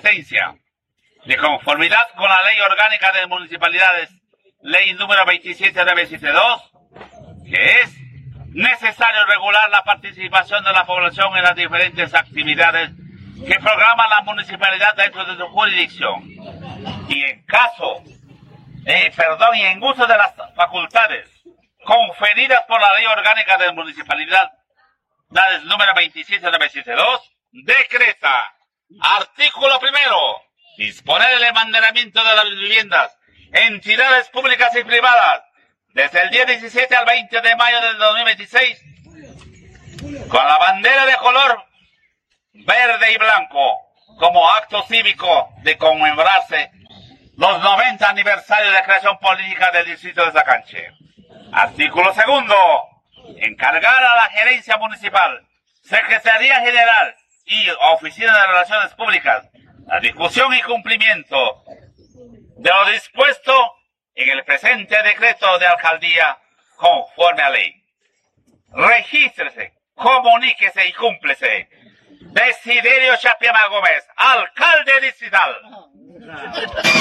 existencia. De conformidad con la Ley Orgánica de Municipalidades, Ley número 27972, que es necesario regular la participación de la población en las diferentes actividades que programa la municipalidad dentro de su jurisdicción. Y en caso, y en uso de las facultades conferidas por la Ley Orgánica de Municipalidades número 27972, decreta, artículo primero, disponer el emanderamiento de las viviendas, entidades públicas y privadas, desde el día 17 al 20 de mayo del 2026, con la bandera de color verde y blanco, como acto cívico de conmemorarse los 90 aniversarios de creación política del distrito de Sacanche. Artículo segundo, encargar a la gerencia municipal, Secretaría General y Oficina de Relaciones Públicas la discusión y cumplimiento de lo dispuesto en el presente decreto de alcaldía conforme a ley. Regístrese, comuníquese y cúmplese. Desiderio Chapiama Gómez, alcalde distrital.